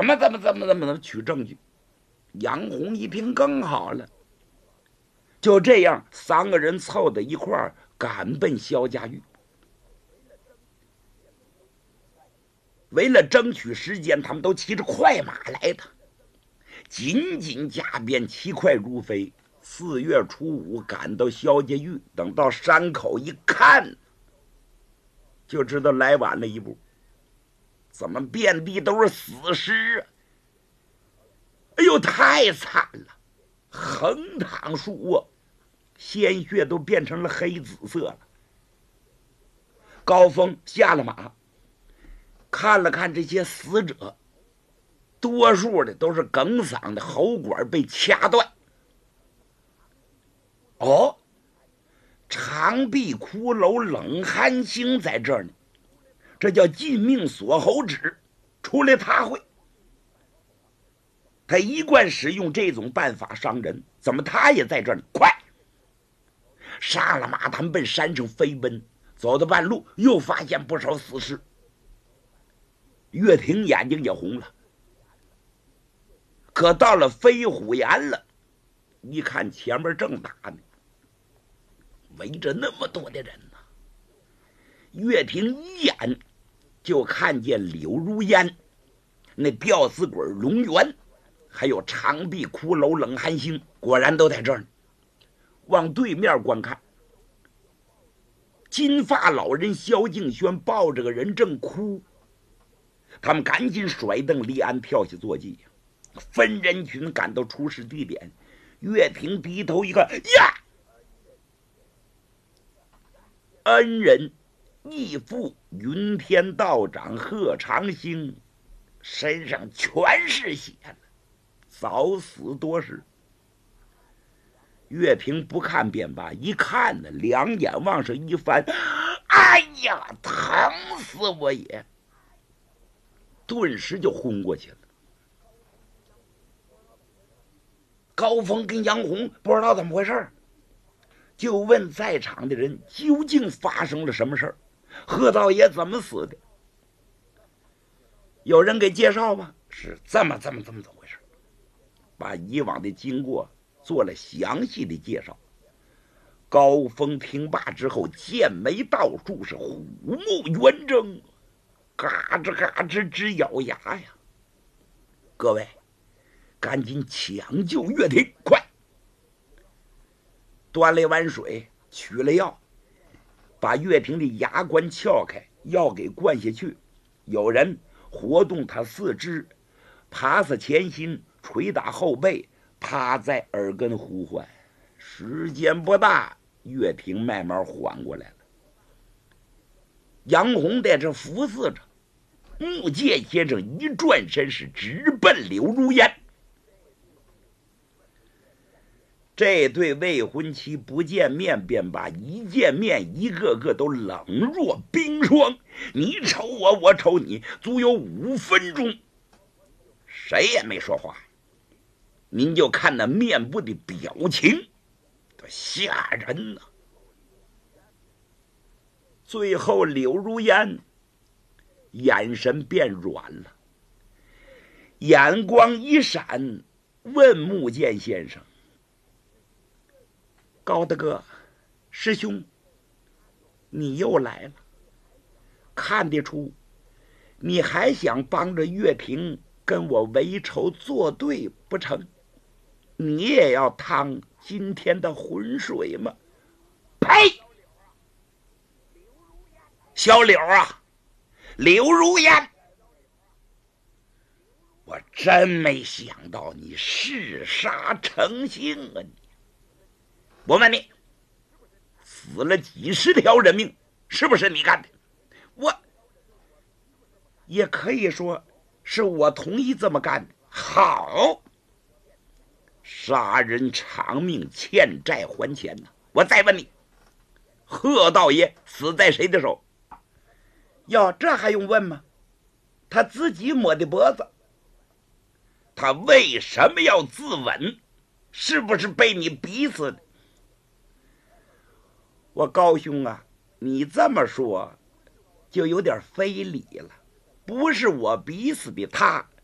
怎么取证据？杨洪一听更好了，就这样3个人凑到一块儿，赶奔萧家峪。为了争取时间，他们都骑着快马来的，紧紧加鞭，骑快如飞。4月初5赶到萧家峪，等到山口一看，就知道来晚了一步。怎么遍地都是死尸啊！哎呦，太惨了！横躺竖卧，鲜血都变成了黑紫色了。高峰下了马，看了看这些死者，多数的都是哽嗓的，喉管被掐断。哦，长臂骷髅冷寒星在这儿呢，这叫禁命锁喉指，出来他会。他一贯使用这种办法伤人，怎么他也在这儿呢？快！上了马，他们奔山上飞奔，走到半路，又发现不少死尸。岳霆眼睛也红了，可到了飞虎岩了，一看前面正打呢，围着那么多的人呢。岳霆一眼就看见柳如烟、那吊死鬼龙元，还有长臂骷髅冷寒星，果然都在这儿呢。往对面观看，金发老人萧敬轩抱着个人正哭，他们赶紧甩蹬离鞍，跳下坐骑，分人群赶到出事地点。岳霆低头一看，呀，恩人义父云天道长贺长兴身上全是血了，早死多时。岳平不看便罢，一看呢，两眼往上一翻，哎呀，疼死我也！顿时就昏过去了。高峰跟杨红不知道怎么回事，就问在场的人究竟发生了什么事儿，贺道爷怎么死的？有人给介绍吧？是这么回事，把以往的经过做了详细的介绍。高峰听罢之后，剑眉倒竖，是虎目圆睁，嘎吱嘎吱直咬牙呀！各位，赶紧抢救岳霆，快！端了一碗水，取了药，把岳霆的牙关撬开，药给灌下去。有人活动他四肢，爬下前心，捶打后背，趴在耳根呼唤。时间不大，岳霆慢慢缓过来了。杨红在这服侍着，木剑先生一转身是直奔柳如烟。这对未婚妻不见面便罢，一见面一个个都冷若冰霜，你瞅我，我瞅你，足有5分钟，谁也没说话。您就看那面部的表情，多吓人呐！最后柳如烟眼神变软了，眼光一闪，问木剑先生：高大哥，师兄，你又来了，看得出你还想帮着岳霆跟我为仇作对不成？你也要趟今天的浑水吗？呸！小柳啊，柳如烟，我真没想到你嗜杀成性啊！我问你，死了几十条人命，是不是你干的？我也可以说是我同意这么干的。好，杀人偿命，欠债还钱呢。我再问你，贺道爷死在谁的手？哟，这还用问吗？他自己抹的脖子。他为什么要自刎？是不是被你逼死的？我高兄啊，你这么说就有点非礼了。不是我逼死的他，